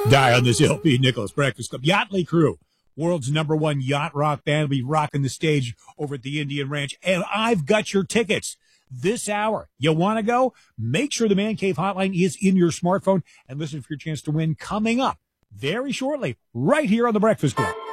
Die on this LP Nicholas Breakfast Club. Yachtly Crew, world's #1 yacht rock band, will be rocking the stage over at the Indian Ranch. And I've got your tickets this hour. You want to go? Make sure the Man Cave hotline is in your smartphone and listen for your chance to win coming up very shortly right here on The Breakfast Club.